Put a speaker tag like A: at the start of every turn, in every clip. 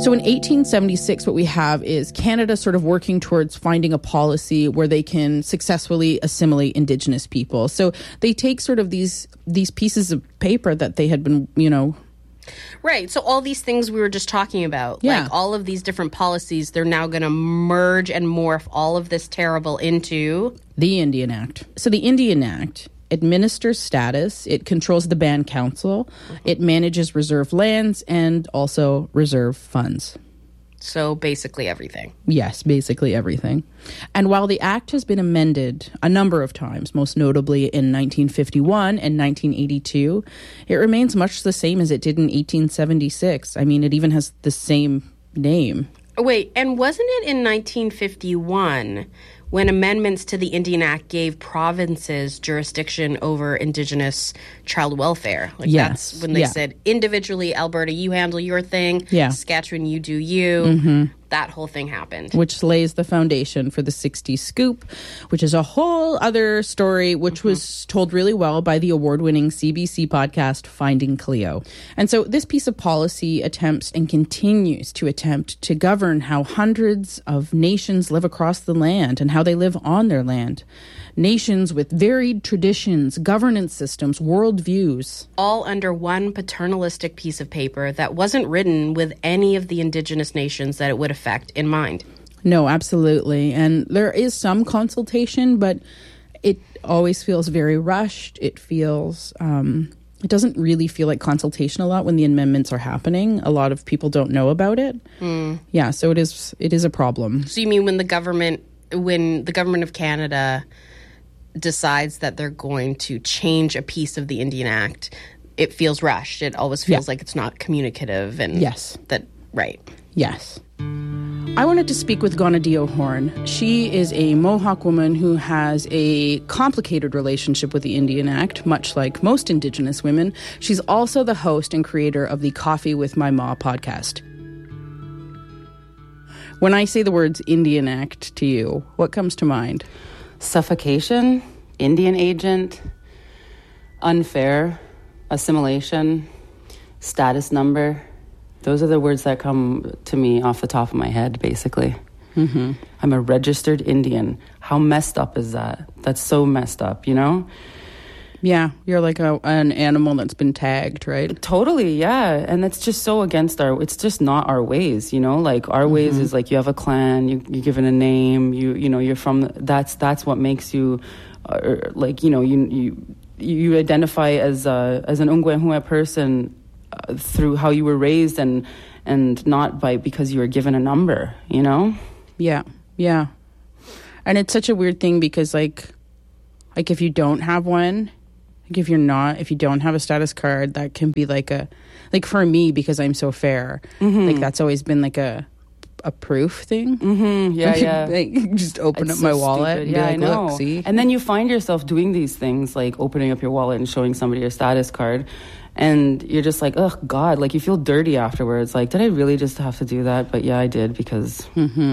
A: So in 1876, what we have is Canada sort of working towards finding a policy where they can successfully assimilate Indigenous people. So they take sort of these pieces of paper that they had been,
B: Right. So all these things we were just talking about,
A: Yeah.
B: like all of these different policies, they're now going to merge and morph all of this terrible into
A: the Indian Act. So the Indian Act administers status, it controls the Band Council, it manages reserve lands and also reserve funds.
B: So basically everything.
A: Yes, basically everything. And while the Act has been amended a number of times, most notably in 1951 and 1982, it remains much the same as it did in 1876. I mean, it even has the same name.
B: Wait, and wasn't it in 1951 when amendments to the Indian Act gave provinces jurisdiction over Indigenous child welfare? Like
A: Yes,
B: that's when they said, individually, Alberta, you handle your thing.
A: Yeah.
B: Saskatchewan, you do you. That whole thing happened.
A: Which lays the foundation for the 60s Scoop, which is a whole other story, which was told really well by the award-winning CBC podcast Finding Cleo. And so this piece of policy attempts and continues to attempt to govern how hundreds of nations live across the land and how they live on their land. Nations with varied traditions, governance systems, worldviews.
B: All under one paternalistic piece of paper that wasn't written with any of the Indigenous nations that it would affect in mind.
A: No, absolutely. And there is some consultation, but it always feels very rushed. It feels, it doesn't really feel like consultation a lot when the amendments are happening. A lot of people don't know about it. Yeah, so it is a problem.
B: So you mean when the government of Canada decides that they're going to change a piece of the Indian Act, it feels rushed. It always feels like it's not communicative. And
A: Yes.
B: Right.
A: Yes. I wanted to speak with Gonadio Horn. She is a Mohawk woman who has a complicated relationship with the Indian Act, much like most Indigenous women. She's also the host and creator of the Coffee with My Ma podcast. When I say the words Indian Act to you, what comes to mind?
C: Suffocation, Indian agent, unfair, assimilation, status number. Those are the words that come to me off the top of my head, basically. I'm a registered Indian. How messed up is that? That's so messed up,
A: Yeah, you're like an animal that's been tagged, right?
C: Totally, yeah. And that's just so against it's just not our ways, Like our ways is like you have a clan, you're given a name, you're from, that's what makes you, you identify as an Ungwehua person through how you were raised and not because you were given a number,
A: Yeah, yeah. And it's such a weird thing because like if you don't have one, if you don't have a status card, that can be like for me, because I'm so fair, like that's always been like a proof thing.
C: Yeah.
A: Like, just open up my wallet and be like,
C: I know.
A: Look, see?
C: And then you find yourself doing these things like opening up your wallet and showing somebody your status card. And you're just like, oh, God, like you feel dirty afterwards. Like, did I really just have to do that? But yeah, I did because...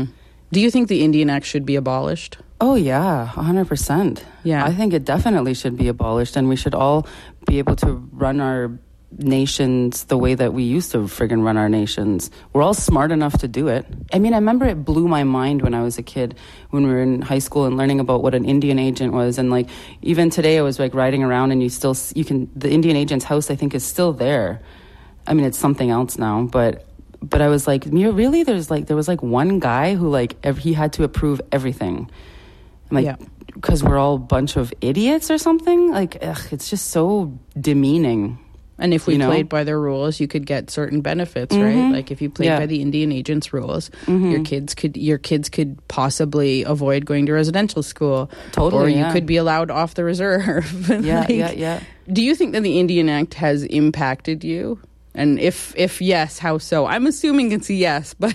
A: Do you think the Indian Act should be abolished?
C: Oh, yeah, 100%.
A: Yeah.
C: I think it definitely should be abolished, and we should all be able to run our nations the way that we used to friggin' run our nations. We're all smart enough to do it. I mean, I remember it blew my mind when I was a kid, when we were in high school and learning about what an Indian agent was. And like, even today I was like riding around and the Indian agent's house, I think, is still there. I mean, it's something else now, but I was like, really? There was like one guy who he had to approve everything. I'm like, because we're all a bunch of idiots or something? Like, it's just so demeaning.
A: And if we played by their rules, you could get certain benefits, right? Like if you played by the Indian agent's rules, your kids could possibly avoid going to residential school.
C: Totally,
A: or you could be allowed off the reserve.
C: Yeah.
A: Do you think that the Indian Act has impacted you? And if yes, how so? I'm assuming it's a yes, but...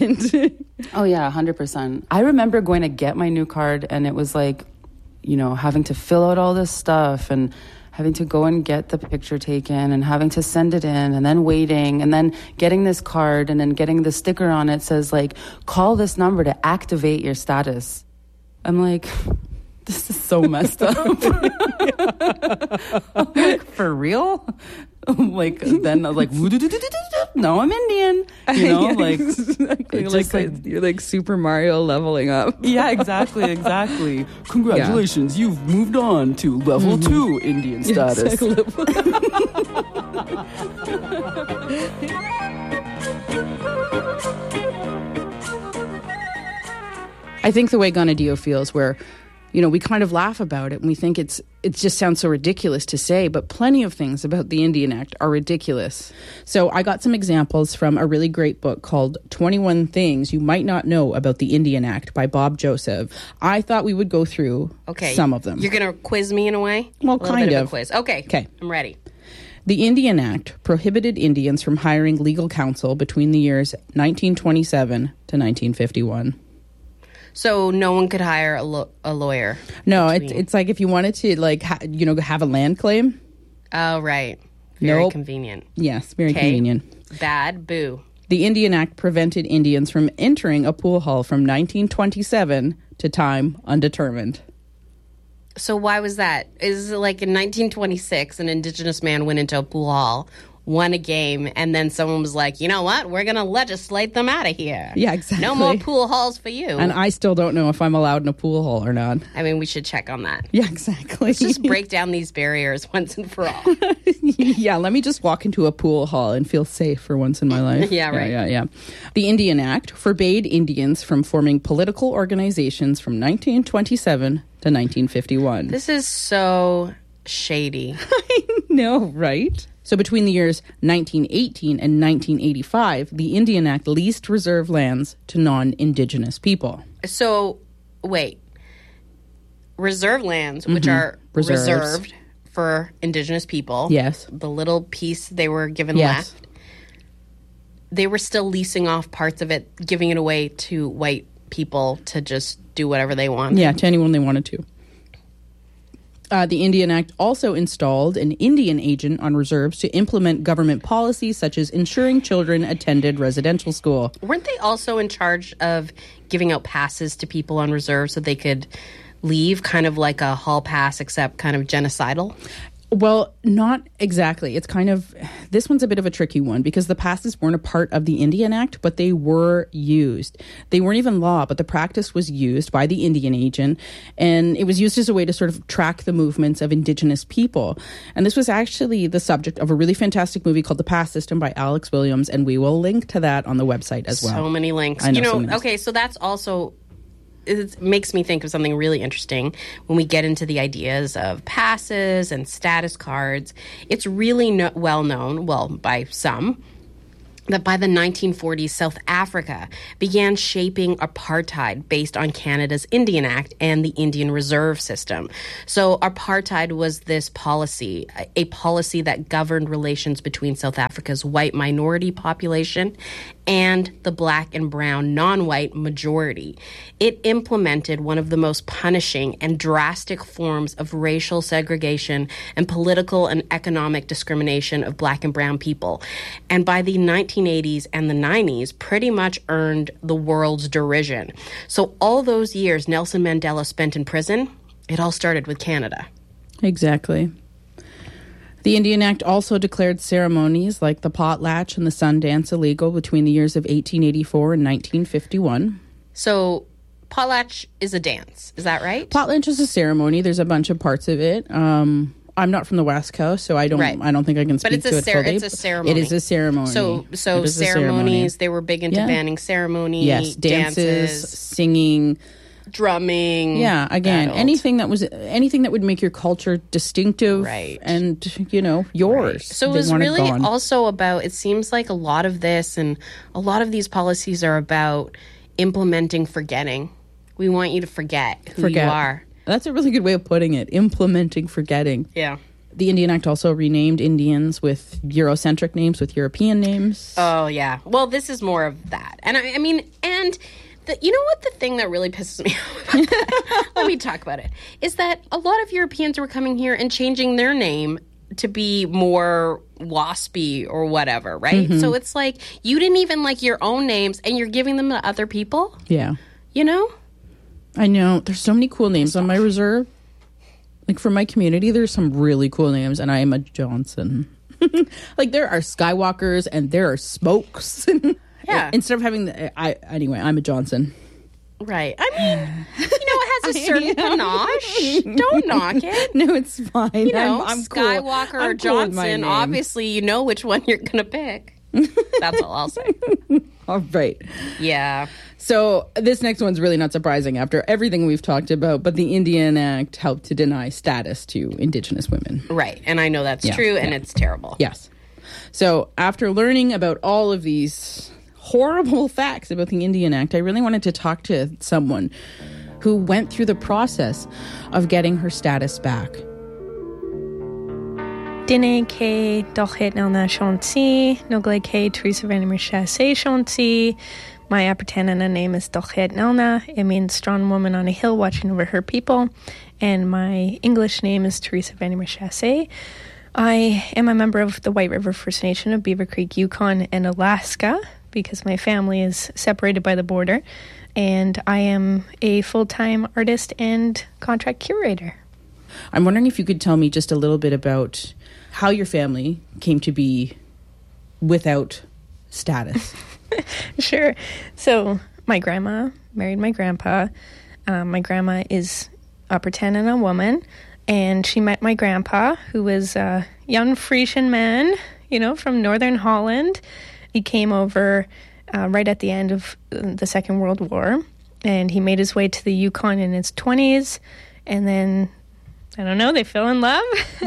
C: Oh, yeah, 100%. I remember going to get my new card, and it was like, having to fill out all this stuff and having to go and get the picture taken and having to send it in and then waiting and then getting this card and then getting the sticker on it says, like, call this number to activate your status. I'm like... This is so messed up. I'm like, for real? Like, then I was like, no, I'm Indian. You know, like,
A: exactly.
C: just
A: You're like Super Mario leveling up.
C: yeah, exactly. Congratulations, you've moved on to level 2 Indian status.
A: I think the way Ganadio feels, where, you know, we kind of laugh about it and we think it just sounds so ridiculous to say, but plenty of things about the Indian Act are ridiculous. So I got some examples from a really great book called 21 Things You Might Not Know About the Indian Act by Bob Joseph. I thought we would go through some of them.
B: You're going to quiz me in a way?
A: Well,
B: a little
A: kind
B: bit
A: of.
B: a quiz. Okay. I'm ready.
A: The Indian Act prohibited Indians from hiring legal counsel between the years 1927 to 1951.
B: So no one could hire a lawyer?
A: No, it's like if you wanted to, like, have a land claim.
B: Oh, right. Very convenient.
A: Yes, very convenient.
B: Bad, boo.
A: The Indian Act prevented Indians from entering a pool hall from 1927 to time undetermined.
B: So why was that? Is it like in 1926, an Indigenous man went into a pool hall, won a game, and then someone was like, you know what? We're going to legislate them out of here.
A: Yeah, exactly.
B: No more pool halls for you.
A: And I still don't know if I'm allowed in a pool hall or not.
B: I mean, we should check on that.
A: Yeah, exactly.
B: Let's just break down these barriers once and for all.
A: Yeah, let me just walk into a pool hall and feel safe for once in my life.
B: Yeah, right.
A: Yeah. The Indian Act forbade Indians from forming political organizations from 1927 to 1951.
B: This is so shady.
A: I know, right? So between the years 1918 and 1985, the Indian Act leased reserve lands to non-Indigenous people.
B: So, wait. Reserve lands, which are reserved for Indigenous people.
A: Yes.
B: The little piece they were given left. They were still leasing off parts of it, giving it away to white people to just do whatever they want.
A: Yeah, to anyone they wanted to. The Indian Act also installed an Indian agent on reserves to implement government policies such as ensuring children attended residential school.
B: Weren't they also in charge of giving out passes to people on reserve so they could leave, kind of like a hall pass, except kind of genocidal?
A: Well, not exactly. It's kind of, this one's a bit of a tricky one because the passes weren't a part of the Indian Act, but they were used. They weren't even law, but the practice was used by the Indian agent, and it was used as a way to sort of track the movements of Indigenous people. And this was actually the subject of a really fantastic movie called The Pass System by Alex Williams, and we will link to that on the website as well.
B: So many links. Okay, so that's also... It makes me think of something really interesting when we get into the ideas of passes and status cards. It's really well known, by some, that by the 1940s, South Africa began shaping apartheid based on Canada's Indian Act and the Indian Reserve System. So apartheid was this policy, a policy that governed relations between South Africa's white minority population and the black and brown non-white majority. It implemented one of the most punishing and drastic forms of racial segregation and political and economic discrimination of black and brown people. And by the 1980s and the 90s, pretty much earned the world's derision. So all those years Nelson Mandela spent in prison, it all started with Canada.
A: Exactly. The Indian Act also declared ceremonies like the potlatch and the sun dance illegal between the years of 1884 and 1951.
B: So potlatch is a dance, is that right?
A: Potlatch is a ceremony. There's a bunch of parts of it. I'm not from the West Coast, so I don't think I can speak to it fully.
B: It's a ceremony.
A: It is a ceremony.
B: So ceremonies, they were big into banning ceremony,
A: yes, dances, singing,
B: drumming.
A: Yeah, again, anything that would make your culture distinctive and, yours.
B: Right. So it was really also about, it seems like a lot of this and a lot of these policies are about implementing forgetting. We want you to forget who you are.
A: That's a really good way of putting it, implementing forgetting.
B: Yeah.
A: The Indian Act also renamed Indians with Eurocentric names, with European names.
B: Oh, yeah. Well, this is more of that. And I mean, you know what the thing that really pisses me off about that? Let me talk about it. Is that a lot of Europeans were coming here and changing their name to be more waspy or whatever, right? Mm-hmm. So it's like you didn't even like your own names and you're giving them to other people?
A: Yeah.
B: You know?
A: I know. There's so many cool names on my reserve. Like, for my community, there's some really cool names, and I am a Johnson. Like there are Skywalkers and there are Smokes.
B: Yeah.
A: Instead of having anyway, I'm a Johnson.
B: Right. I mean, it has a certain panache. Don't knock it.
A: No, it's fine.
B: I'm
A: cool.
B: Skywalker or
A: cool with my
B: Johnson.
A: name.
B: Obviously, you know which one you're going to pick. That's all I'll say.
A: All right.
B: Yeah.
A: So this next one's really not surprising after everything we've talked about, but the Indian Act helped to deny status to Indigenous women.
B: Right. And I know that's true, and it's terrible.
A: Yes. So after learning about all of these horrible facts about the Indian Act, I really wanted to talk to someone who went through the process of getting her status back.
D: Dine ke dochet nelna shanti, nogle ke Teresa Vanimer Chassé shanti. My Apatanana name is Dochet Nelna. It means strong woman on a hill watching over her people. And my English name is Teresa Vanimer Chassé. I am a member of the White River First Nation of Beaver Creek, Yukon, and Alaska, because my family is separated by the border. And I am a full-time artist and contract curator.
A: I'm wondering if you could tell me just a little bit about how your family came to be without status.
D: Sure. So my grandma married my grandpa. My grandma is Upper Tanana woman, and she met my grandpa, who was a young Frisian man, from Northern Holland. He came over right at the end of the Second World War, and he made his way to the Yukon in his 20s, and then, I don't know, they fell in love,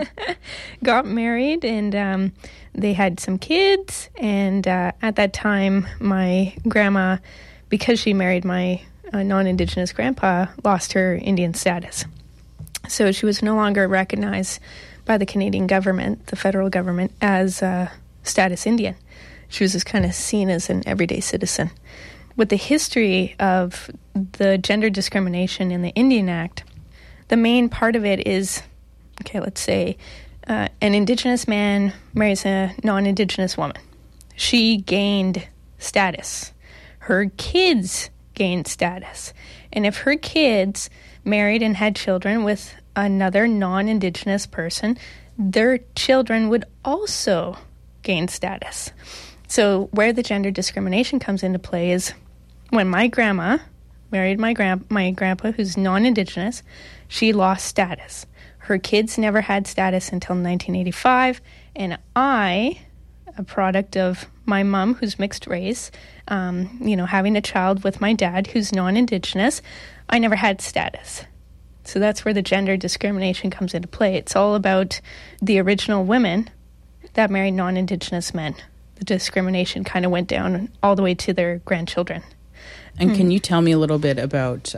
D: got married, and they had some kids. And at that time, my grandma, because she married my non-Indigenous grandpa, lost her Indian status. So she was no longer recognized by the Canadian government, the federal government, as status Indian. She was just kind of seen as an everyday citizen. With the history of the gender discrimination in the Indian Act, the main part of it is, let's say an Indigenous man marries a non-Indigenous woman. She gained status. Her kids gained status. And if her kids married and had children with another non-Indigenous person, their children would also gain status. So where the gender discrimination comes into play is when my grandma married my grandpa, who's non-Indigenous, she lost status. Her kids never had status until 1985, and I, a product of my mom, who's mixed race, having a child with my dad, who's non-Indigenous, I never had status. So that's where the gender discrimination comes into play. It's all about the original women that married non-Indigenous men. The discrimination kind of went down all the way to their grandchildren.
A: And can you tell me a little bit about,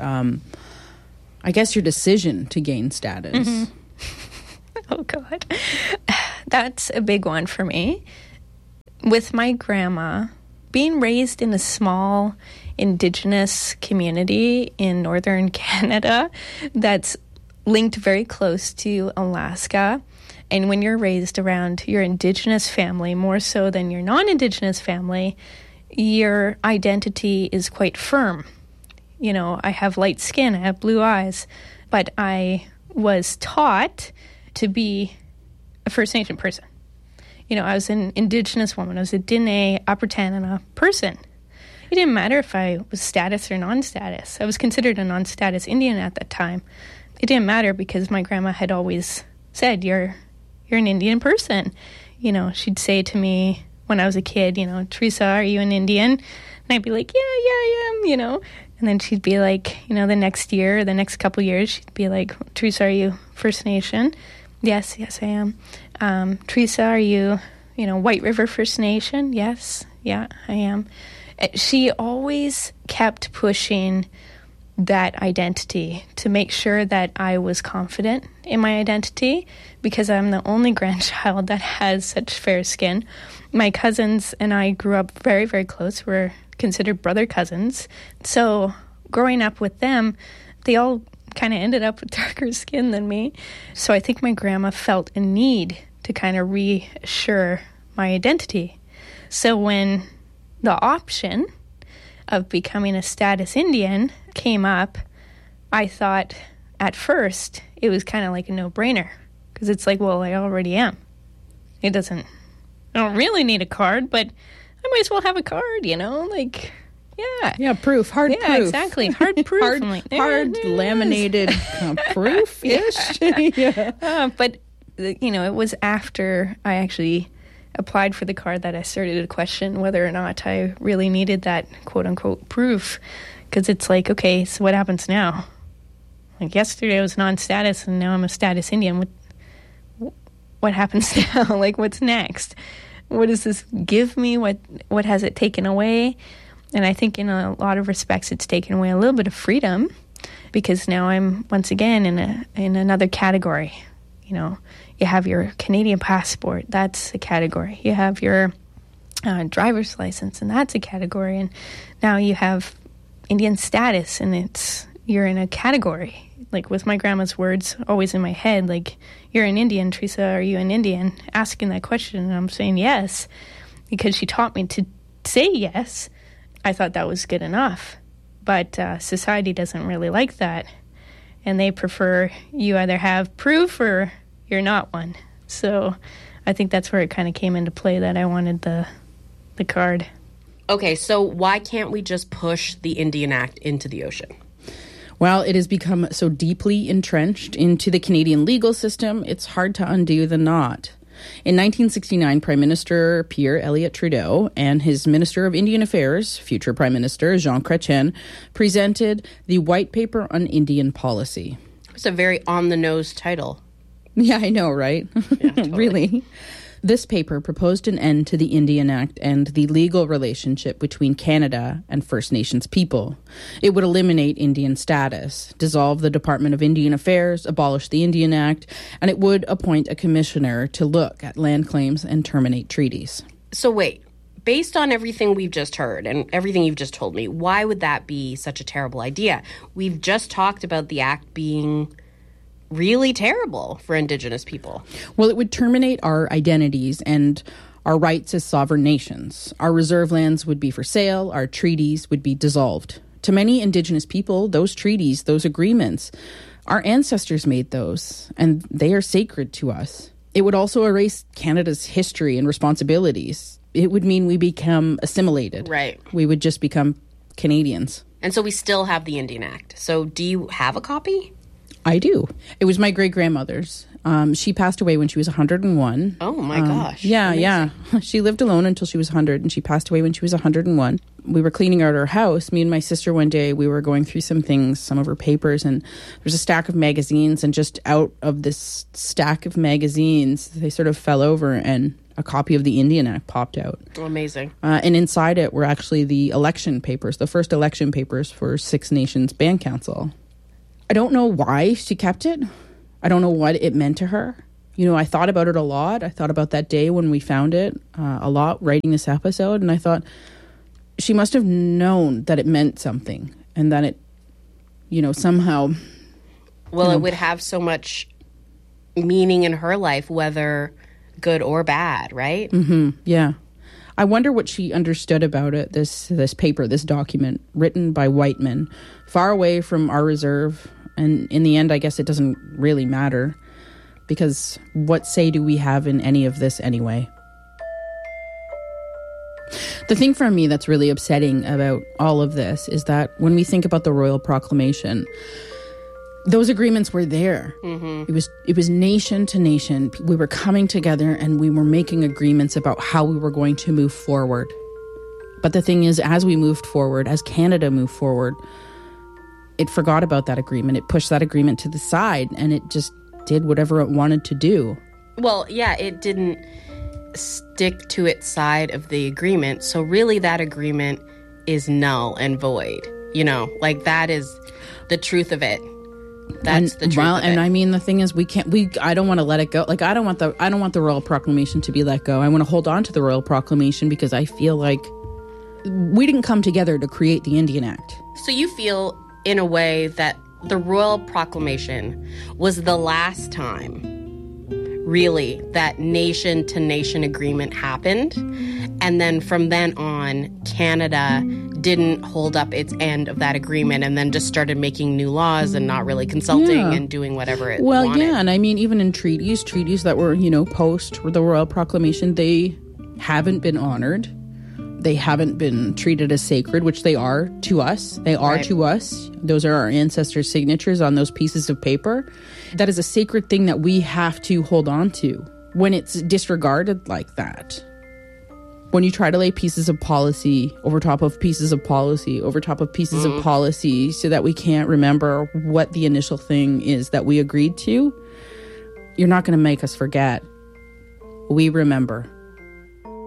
A: I guess, your decision to gain status?
D: Mm-hmm. Oh, God. That's a big one for me. With my grandma, being raised in a small Indigenous community in northern Canada that's linked very close to Alaska, and when you're raised around your Indigenous family more so than your non-Indigenous family, your identity is quite firm. I have light skin, I have blue eyes, but I was taught to be a First Nation person. I was an Indigenous woman. I was a Dine Upper Tanana person. It didn't matter if I was status or non-status. I was considered a non-status Indian at that time. It didn't matter because my grandma had always said, you're an Indian person. She'd say to me when I was a kid, Teresa, are you an Indian? And I'd be like, yeah, I am, And then she'd be like, the next year, the next couple years, she'd be like, Teresa, are you First Nation? Yes, I am. Teresa, are you, White River First Nation? Yes, yeah, I am. She always kept pushing that identity to make sure that I was confident in my identity because I'm the only grandchild that has such fair skin. My cousins and I grew up very, very close. We're considered brother cousins. So growing up with them, they all kind of ended up with darker skin than me. So I think my grandma felt a need to kind of reassure my identity. So when the option of becoming a status Indian came up, I thought at first it was kind of like a no-brainer because it's like, well, I already am. It doesn't I don't really need a card, but I might as well have a card, like, yeah.
A: Yeah, proof, hard proof.
D: Yeah, exactly, hard proof.
A: hard,
D: I'm like,
A: hard laminated proof-ish. Yeah.
D: But, it was after I actually applied for the card that I started to question whether or not I really needed that quote-unquote proof. Because it's like, okay, so what happens now? Like, yesterday I was non-status, and now I'm a status Indian. What happens now? Like, what's next? What does this give me? What has it taken away? And I think in a lot of respects, it's taken away a little bit of freedom, because now I'm once again in another category. You have your Canadian passport, that's a category. You have your driver's license, and that's a category. And now you have Indian status, and you're in a category. Like, with my grandma's words always in my head, like, you're an Indian, Teresa, are you an Indian? Asking that question, and I'm saying yes, because she taught me to say yes. I thought that was good enough. But society doesn't really like that, and they prefer you either have proof or you're not one. So I think that's where it kind of came into play, that I wanted the card.
B: Okay, so why can't we just push the Indian Act into the ocean?
A: Well, it has become so deeply entrenched into the Canadian legal system, it's hard to undo the knot. In 1969, Prime Minister Pierre Elliott Trudeau and his Minister of Indian Affairs, future Prime Minister Jean Chrétien, presented the White Paper on Indian Policy.
B: It's a very on-the-nose title.
A: Yeah, I know, right?
B: Yeah, totally.
A: Really? This paper proposed an end to the Indian Act and the legal relationship between Canada and First Nations people. It would eliminate Indian status, dissolve the Department of Indian Affairs, abolish the Indian Act, and it would appoint a commissioner to look at land claims and terminate treaties.
B: So wait, based on everything we've just heard and everything you've just told me, why would that be such a terrible idea? We've just talked about the act being really terrible for Indigenous people.
A: Well, it would terminate our identities and our rights as sovereign nations. Our reserve lands would be for sale. Our treaties would be dissolved. To many Indigenous people, those treaties, those agreements, our ancestors made those, and they are sacred to us. It would also erase Canada's history and responsibilities. It would mean we become assimilated.
B: Right.
A: We would just become Canadians.
B: And so we still have the Indian Act. So do you have a copy?
A: I do. It was my great-grandmother's. She passed away when she was 101.
B: Oh, my gosh.
A: Yeah,
B: Amazing.
A: yeah. She lived alone until she was 100, and she passed away when she was 101. We were cleaning out our house. Me and my sister, one day, we were going through some things, some of her papers, and there's a stack of magazines, and just out of this stack of magazines, they sort of fell over, and a copy of the Indian Act popped out.
B: Oh, amazing.
A: And inside it were actually the election papers, the first election papers for Six Nations Band Council. I don't know why she kept it. I don't know what it meant to her. I thought about it a lot. I thought about that day when we found it a lot, writing this episode. And I thought she must have known that it meant something and that it, somehow...
B: Well, it would have so much meaning in her life, whether good or bad, right?
A: Mm-hmm. Yeah. I wonder what she understood about it, this paper, this document, written by white men, far away from our reserve. And in the end, I guess it doesn't really matter, because what say do we have in any of this anyway? The thing for me that's really upsetting about all of this is that when we think about the Royal Proclamation, those agreements were there. Mm-hmm. It was nation to nation. We were coming together and we were making agreements about how we were going to move forward. But the thing is, as we moved forward, as Canada moved forward, it forgot about that agreement. It pushed that agreement to the side, and it just did whatever it wanted to do.
B: Well, yeah, it didn't stick to its side of the agreement. So really that agreement is null and void. That is the truth of it. That's the truth of it.
A: And I mean, the thing is, I don't want to let it go. Like, I don't want the Royal Proclamation to be let go. I want to hold on to the Royal Proclamation because I feel like we didn't come together to create the Indian Act.
B: So you feel, in a way, that the Royal Proclamation was the last time, really, that nation-to-nation agreement happened. And then from then on, Canada didn't hold up its end of that agreement and then just started making new laws and not really consulting and doing whatever it wanted.
A: Well, yeah, and I mean, even in treaties that were, post the Royal Proclamation, they haven't been honored. They haven't been treated as sacred, which they are to us. They are to us. Those are our ancestors' signatures on those pieces of paper. That is a sacred thing that we have to hold on to. When it's disregarded like that, when you try to lay pieces of policy over top of pieces of policy over top of pieces of policy so that we can't remember what the initial thing is that we agreed to, you're not going to make us forget. We remember.